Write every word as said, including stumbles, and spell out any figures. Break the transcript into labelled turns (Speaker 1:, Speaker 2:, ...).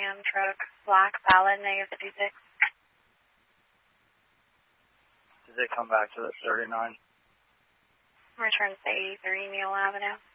Speaker 1: Ram truck, black, valid, negative fifty-six.
Speaker 2: Does it come back to the thirty-nine?
Speaker 1: Return to eighty-three Neal Avenue.